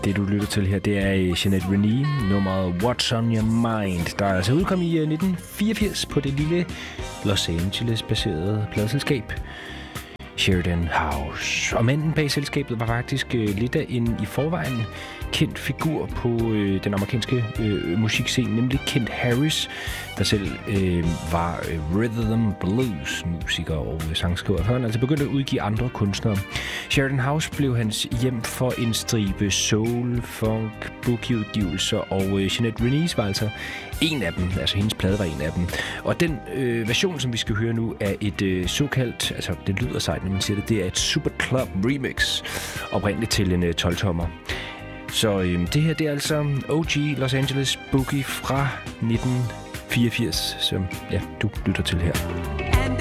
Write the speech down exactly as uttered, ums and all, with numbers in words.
Det, du lytter til her, det er Jeanette Renée, nummeret What's on Your Mind, der er altså udkommet i nitten fireogfirs på det lille Los Angeles-baserede pladeselskab Sheridan House. Og manden bag selskabet var faktisk øh, lidt af en i forvejen kendt figur på øh, den amerikanske øh, musikscene, nemlig Kent Harris, der selv øh, var øh, rhythm blues musiker og øh, sangskriver, før han altså begyndte at udgive andre kunstnere. Sheridan House blev hans hjem for en stribe soul, funk, boogie-udgivelser, og øh, Jeanette Renée var altså en af dem, altså hendes plade var en af dem. Og den øh, version, som vi skal høre nu, er et øh, såkaldt, altså det lyder sejt, når man siger det, det er et Super Club remix, oprindeligt til en øh, tolv-tommer. Så øh, det her, det er altså O G Los Angeles Boogie fra nitten fireogfirs, som ja, du lytter til her.